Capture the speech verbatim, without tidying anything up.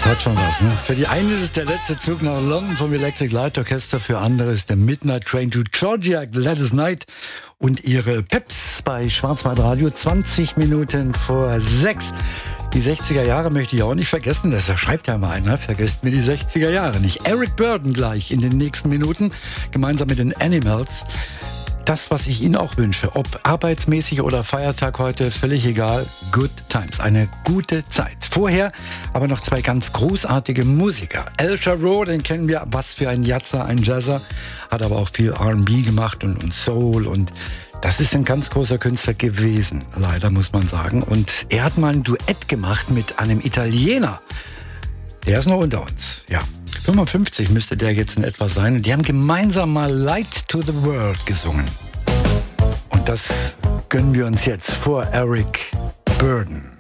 Das hat schon was, ne? Für die einen ist es der letzte Zug nach London vom Electric Light Orchestra, für andere ist der Midnight Train to Georgia, Gladys Knight und ihre Peps bei Schwarzwaldradio, zwanzig Minuten vor sechs. Die sechziger Jahre möchte ich auch nicht vergessen, das schreibt ja mal einer, vergesst mir die sechziger Jahre nicht. Eric Burdon gleich in den nächsten Minuten, gemeinsam mit den Animals. Das, was ich Ihnen auch wünsche, ob arbeitsmäßig oder Feiertag heute, völlig egal. Good times, eine gute Zeit. Vorher aber noch zwei ganz großartige Musiker. Al Jarreau, den kennen wir, was für ein Jazzer, ein Jazzer, hat aber auch viel R and B gemacht und, und Soul und das ist ein ganz großer Künstler gewesen, leider muss man sagen. Und er hat mal ein Duett gemacht mit einem Italiener. Der ist noch unter uns, ja. fünfundfünfzig müsste der jetzt in etwa sein. Und die haben gemeinsam mal Light to the World gesungen. Und das gönnen wir uns jetzt vor Eric Burdon.